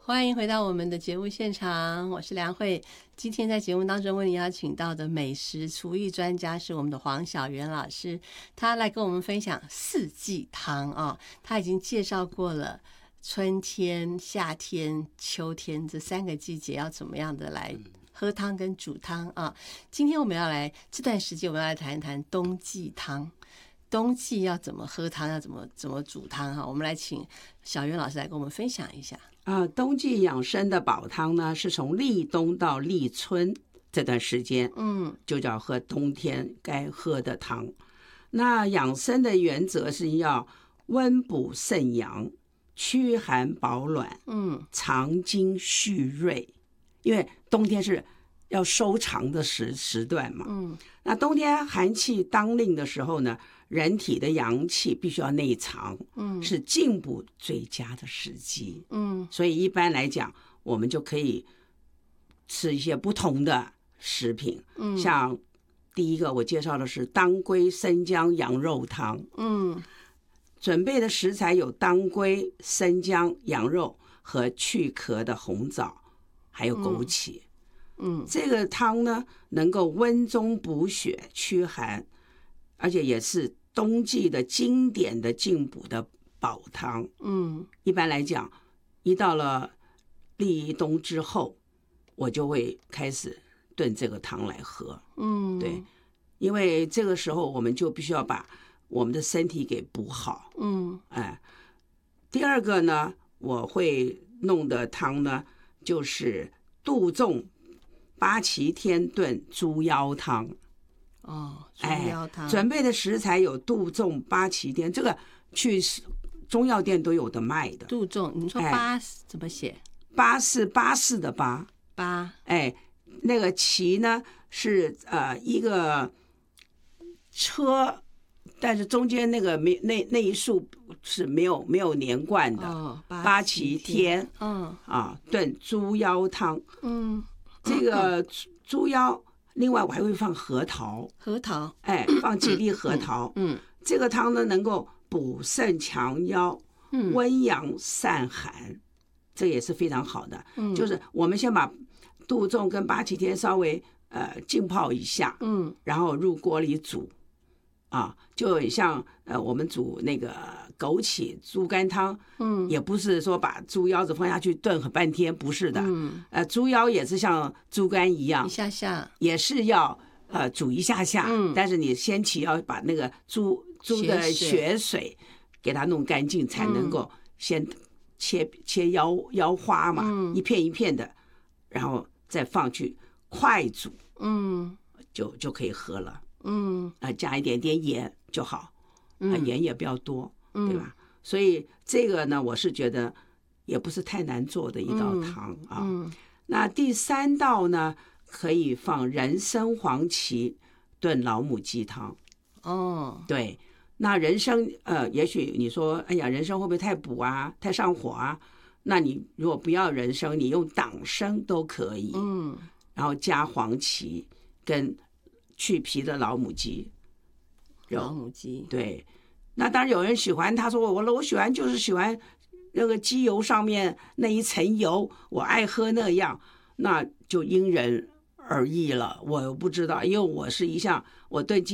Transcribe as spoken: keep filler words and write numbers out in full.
欢迎回到我们的节目现场，我是梁慧。今天在节目当中为你邀请到的美食厨艺专家是我们的黄小媛老师，他来跟我们分享四季汤啊。他已经介绍过了春天、夏天、秋天这三个季节要怎么样的来喝汤跟煮汤啊。今天我们要来这段时间我们要来谈一谈冬季汤。冬季要怎么喝汤，要怎么怎么煮汤哈？我们来请小媛老师来跟我们分享一下。 啊、呃，冬季养生的保汤呢，是从立冬到立春这段时间，嗯，就叫喝冬天该喝的汤。那养生的原则是要温补肾阳、驱寒保暖，嗯，藏精蓄锐。因为冬天是要收藏的时时段嘛，嗯，那冬天寒气当令的时候呢，人体的阳气必须要内藏，嗯，是进补最佳的时机，嗯，所以一般来讲，我们就可以吃一些不同的食品，嗯，像第一个我介绍的是当归生姜羊肉汤，嗯，准备的食材有当归、生姜、羊肉和去壳的红枣，还有枸杞。嗯嗯，这个汤呢，能够温中补血、驱寒，而且也是冬季的经典的进补的保汤。嗯，一般来讲，一到了立冬之后，我就会开始炖这个汤来喝。嗯，对，因为这个时候我们就必须要把我们的身体给补好。嗯，哎，第二个呢，我会弄的汤呢，就是杜仲八旗天炖猪腰汤。 哦，猪腰汤、 哎、准备的食材有杜仲、八旗天，这个去中药店都有的卖的。 杜仲，你说八、哎、怎么写？ 八是巴士的巴， 八， 哎，那个旗呢是呃一个车，但是中间那个没那那一竖是没有没有连贯的。哦，八旗天，嗯啊，炖猪腰汤，嗯。这个猪腰，另外我还会放核桃， 核桃， 哎，放几粒核桃。嗯，嗯这个汤呢能够补肾强腰，嗯，温阳散寒，这也是非常好的。嗯，就是我们先把杜仲跟八旗天稍微呃浸泡一下，嗯，然后入锅里煮，啊，就像呃我们煮那个枸杞猪肝汤，嗯，也不是说把猪腰子放下去炖很半天，不是的，嗯，呃，猪腰也是像猪肝一样， 一下下也是要呃煮一下下，嗯，但是你先起要把那个猪猪的血水给它弄干净，才能够先切切腰腰花嘛，嗯，一片一片的，然后再放去快煮，嗯，就就可以喝了，嗯，啊，加一点点盐就好，啊，盐也不要多。对吧？所以这个呢，我是觉得也不是太难做的一道汤啊。嗯嗯、那第三道呢，可以放人参黄芪炖老母鸡汤。哦，对，那人参呃，也许你说，哎呀，人参会不会太补啊，太上火啊？那你如果不要人参，你用党参都可以。嗯，然后加黄芪跟去皮的老母鸡肉。 老母鸡， 对。那当然有人喜欢，他说我我喜欢就是喜欢那个鸡油上面那一层油，我爱喝那样，那就因人而异了。我不知道，因为我是一向我对鸡